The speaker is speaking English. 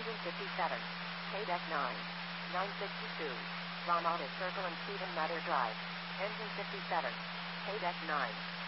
Engine 57. KDEC 9. 962. Ramada Circle and Stephen Mather Drive. Engine 57. KDEC 9.